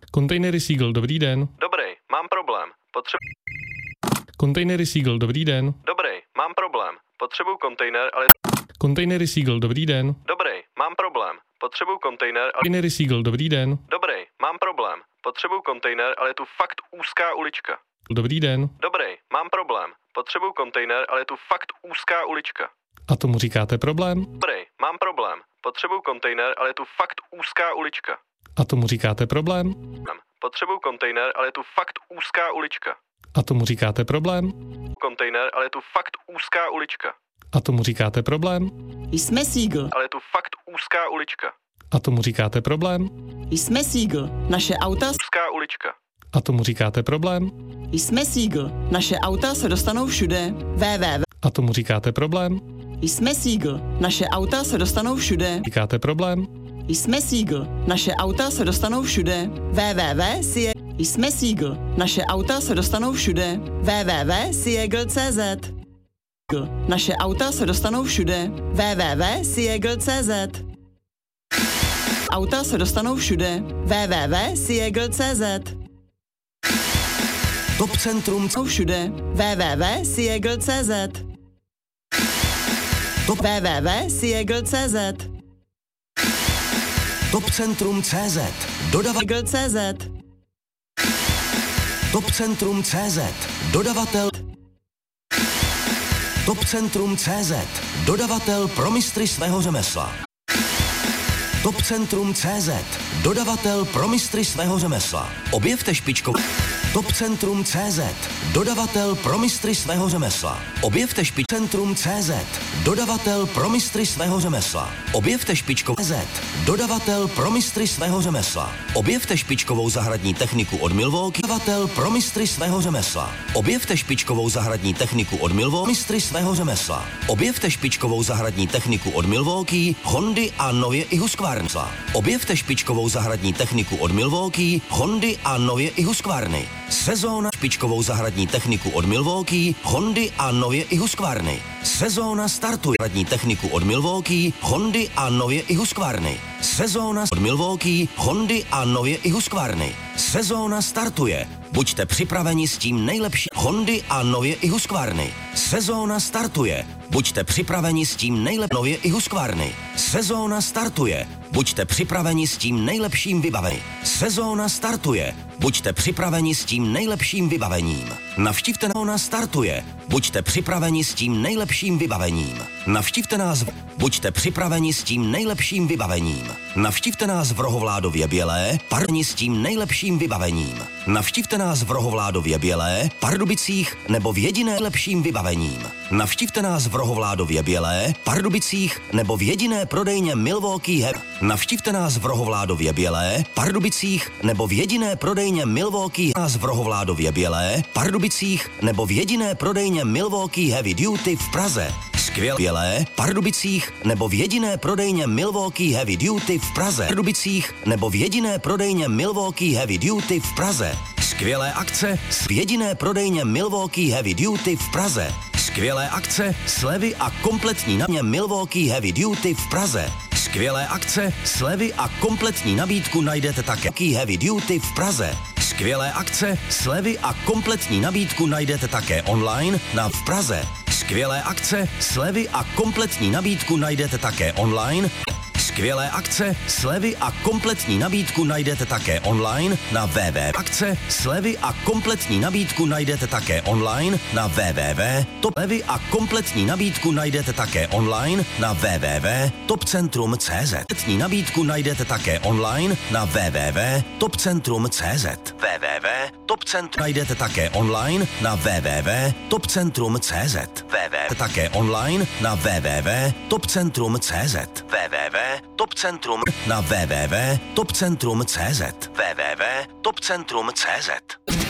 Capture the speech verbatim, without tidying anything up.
Kontejnery Seagull, dobrý den. Dobrý, mám problém. Potřebuji... Kontejnery Seagull, dobrý den. Dobrý, mám problém. Potřebuji kontejner, ale... Kontejnery Seagull, dobrý den. Dobrý, mám problém. Potřebuji kontejner, ale... Kontejnery Seagull, dobrý den. Dobrý, mám problém. Potřebuji kontejner, ale je tu fakt úzká ulička. Dobrý den. Dobrý, mám problém. Potřebuji kontejner, ale je tu fakt úzká ulička. A tomu říkáte problém? Dobrý, mám problém. Potřebuji kontejner, ale je tu fakt úzká ulička. A tomu říkáte problém? Potřebuji kontejner, ale je tu fakt úzká ulička. A tomu říkáte problém? Kontejner, ale je tu fakt úzká ulička. A tomu říkáte problém? Jsme Seagull. Ale je tu fakt úzká ulička. A tomu říkáte problém? Jsme Seagull. Naše auta... Úzká ulička. A tomu říkáte problém? Jsme Seagull. Naše auta se dostanou všude. www. A tomu říkáte problém? Jsme Seagull. Naše auta se dostanou všude. Říkáte problém? Jsme Seagull. Naše auta se dostanou všude. www. Jsme Seagull. Naše auta se dostanou všude. www. Seagull tečka cé zet. Naše auta se dostanou všude. www. Seagull tečka cé zet. Auta se dostanou všude. www. Seagull tečka cé zet. Top Centrum jsou všude. www. Seagull tečka cé zet. Top www. Seagull tečka cé zet. Top Centrum tečka cé zet. Dodavatel Seagull tečka cé zet. Top Centrum tečka cé zet. Dodavatel Top Centrum tečka cé zet. Dodavatel pro mistry svého řemesla. Top Centrum tečka cé zet. Dodavatel pro mistry svého řemesla. Objevte špičkou. Top Centrum tečka cé zet. Dodavatel pro mistry svého řemesla. Objevte špič Centrum tečka cé zet. Dodavatel pro mistry svého řemesla. Objevte špičkou Z. Dodavatel pro mistry svého řemesla. Objevte špičkovou zahradní techniku od Milwaukee. Dodavatel pro mistry svého řemesla. Objevte špičkovou zahradní techniku od Milwaukee. Mistry svého řemesla. Objevte špičkovou zahradní techniku od Milwaukee, Hondy a nově i Husqvarna. Objevte špičkovou zahradní techniku od Milwaukee, Hondy a nově i Husqvarny. Sezóna špičkovou zahradní techniku od Milwaukee, Hondy a nově i Husqvarny. Sezóna startuje zahradní techniku od Milwaukee, Hondy a nově i Husqvarny. Sezóna od Milwaukee, Hondy a nově i Husqvarny. Sezóna startuje. Buďte připraveni s tím nejlepším Hondy a nově i Husqvarny. Sezóna startuje. Buďte připraveni s tím nejlepším nově i Husqvarny. Sezóna startuje. Buďte připraveni s tím nejlepším vybavením. Sezóna startuje. Buďte připraveni s tím nejlepším vybavením. Navštivte nás startuje. Buďte připraveni s tím nejlepším vybavením. Navštivte nás v... Buďte připraveni s tím nejlepším vybavením. Navštivte nás v Rohovládově Bělé, Parni s tím nejlepším vybavením. Navštivte nás v Rohovládově Bělé, Pardubicích nebo v jediné lepším vybavením. Navštivte nás v Rohovládově Bělé, Pardubicích nebo v jediné prodejně Milwaukee Heavy. Navštivte nás v Rohovládově Bělé, Pardubicích nebo v jediné prodejně Milwaukee nás v Rohovládově Bělé, Pardubicích nebo v jediné prodejně Milwaukee Heavy Duty v Praze. Skvělé Bělé, Pardubicích nebo v jediné prodejně Milwaukee Heavy Duty v Praze. Pardubicích nebo v jediné prodejně Milwaukee Heavy Duty v Praze. Skvělé akce v jediné prodejně Milwaukee Heavy Duty v Praze. Skvělé akce, slevy a kompletní nabídku Milwaukee Heavy Duty v Praze. Skvělé akce, slevy a kompletní nabídku najdete také Heavy Duty v Praze. Skvělé akce, slevy a kompletní nabídku najdete také online na v Praze. Skvělé akce, slevy a kompletní nabídku najdete také online. Skvělé akce, slevy a kompletní nabídku najdete také online na www. Akce, slevy a kompletní nabídku najdete také online na www. Top slevy a kompletní nabídku najdete také online na www. Topcentrum tečka cé zet. Kompletní nabídku najdete také online na www. Topcentrum tečka cé zet. www. Topcentrum najdete také online na www. Topcentrum tečka cé zet. www. Také online na www. Topcentrum tečka cé zet. www. Topcentrum na www. Topcentrum tečka cé zet. www. Topcentrum tečka cé zet.